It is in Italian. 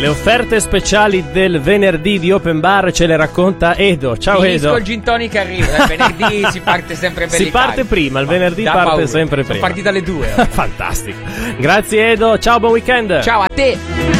Le offerte speciali del venerdì di Open Bar ce le racconta Edo. Ciao Finisco Edo. il gin tonic arriva, il venerdì si parte sempre per Si parte prima, il venerdì parte sempre prima. Sono partito alle 2. Fantastico. Grazie Edo, ciao, buon weekend. Ciao a te.